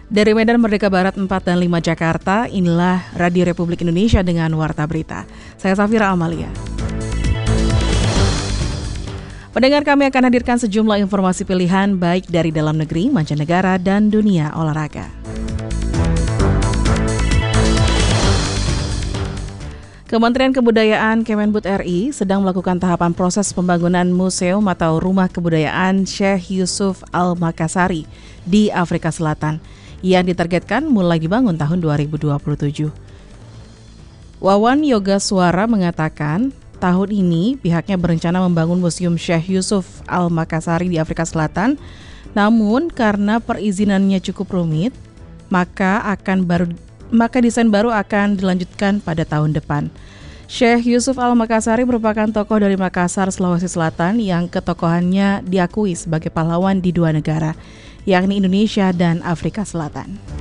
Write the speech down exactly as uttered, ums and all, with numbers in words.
Dari Medan Merdeka Barat empat dan lima Jakarta, inilah Radio Republik Indonesia dengan Warta Berita. Saya Safira Amalia. Pendengar, kami akan hadirkan sejumlah informasi pilihan baik dari dalam negeri, mancanegara, dan dunia olahraga. Kementerian Kebudayaan Kemendikbud R I sedang melakukan tahapan proses pembangunan museum atau rumah kebudayaan Syekh Yusuf Al-Makassari di Afrika Selatan yang ditargetkan mulai dibangun tahun dua ribu dua puluh tujuh. Wawan Yoga Suara mengatakan tahun ini pihaknya berencana membangun Museum Syekh Yusuf Al-Makassari di Afrika Selatan, namun karena perizinannya cukup rumit, maka akan baru maka desain baru akan dilanjutkan pada tahun depan. Syekh Yusuf Al-Makassari merupakan tokoh dari Makassar, Sulawesi Selatan yang ketokohannya diakui sebagai pahlawan di dua negara, yakni Indonesia dan Afrika Selatan.